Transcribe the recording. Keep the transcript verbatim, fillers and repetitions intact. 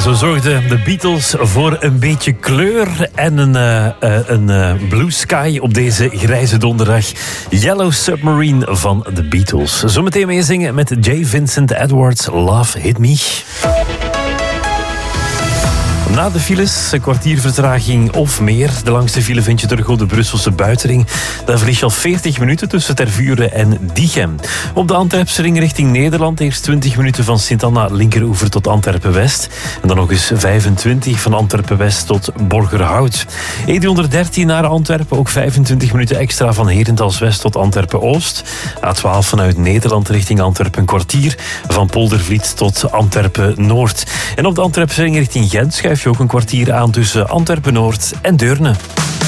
Zo zorgden de Beatles voor een beetje kleur en een, uh, uh, een uh, blue sky op deze grijze donderdag. Yellow Submarine van de Beatles. Zometeen meezingen met J. Vincent Edwards, Love Hit Me. Na de files, een kwartier vertraging of meer. De langste file vind je terug op de Brusselse buitenring. Daar verlies je al veertig minuten tussen Tervuren en Diegem. Op de Antwerpse ring richting Nederland eerst twintig minuten van Sint-Anna linkeroever tot Antwerpen-West. En dan nog eens vijfentwintig van Antwerpen-West tot Borgerhout. E driehonderddertien naar Antwerpen, ook vijfentwintig minuten extra van Herentals-West tot Antwerpen-Oost. A twaalf vanuit Nederland richting Antwerpen een kwartier. Van Poldervliet tot Antwerpen-Noord. En op de Antwerpse ring richting Gent schuif je ook een kwartier aan tussen Antwerpen-Noord en Deurne.